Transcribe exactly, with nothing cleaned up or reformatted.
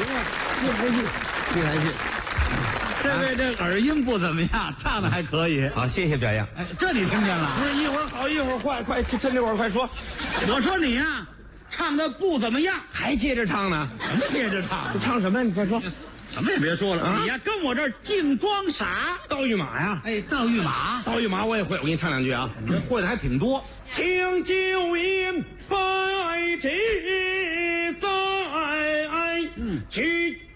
戏还戏，戏还戏。 这位这耳音不怎么样，唱的还可以。 好，谢谢表扬。 哎，这你听见了？ 不是一会儿好一会儿坏，快趁这会儿快说。 我说你呀、啊，唱的不怎么样， 还接着唱呢？ 什么接着唱？ 唱什么？你快说。 什么也别说了， 啊、 你呀跟我这儿净装傻。 盗御马呀？ 哎，盗御马， 盗御马我也会，我给你唱两句啊。 你这会的还挺多。 请酒饮百尺在，嗯，去。